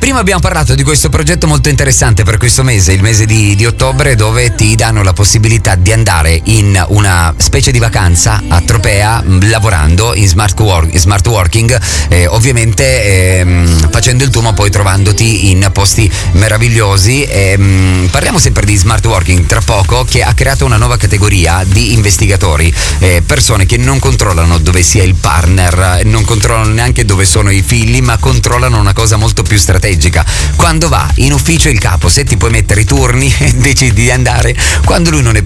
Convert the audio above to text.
Prima abbiamo parlato di questo progetto molto interessante per questo mese, il mese di ottobre, dove ti danno la possibilità di andare in una specie di vacanza a Tropea lavorando in smart working, ovviamente facendo il tuo, ma poi trovandoti in posti meravigliosi. Parliamo sempre di smart working tra poco, che ha creato una nuova categoria di investigatori, persone che non controllano dove sia il partner, non controllano neanche dove sono i figli, ma controllano una cosa molto più strategica: quando va in ufficio il capo, se ti puoi mettere i turni, decidi di andare quando lui non è